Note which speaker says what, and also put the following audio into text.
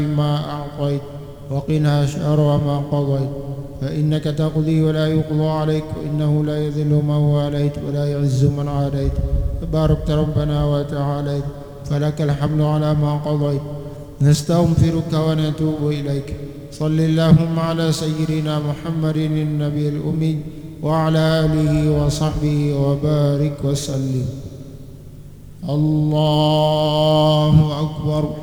Speaker 1: ما أعطيت وقنا شر ما قضيت فإنك تقضي ولا يقضى عليك وإنه لا يذل من واليت ولا يعز من عاديت تباركت ربنا وتعاليت فلك الحمد على ما قضيت نستغفرك ونتوب إليك صل اللهم على سيدنا محمد النبي الأمي وعلى آله وصحبه وبارك وسلم. الله أكبر.